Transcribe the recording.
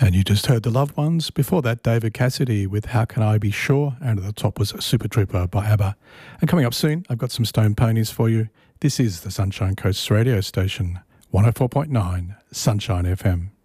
And you just heard The Loved Ones. Before that, David Cassidy with How Can I Be Sure? And at the top was Super Trooper by ABBA. And coming up soon, I've got some Stone Ponies for you. This is the Sunshine Coast radio station, 104.9 Sunshine FM.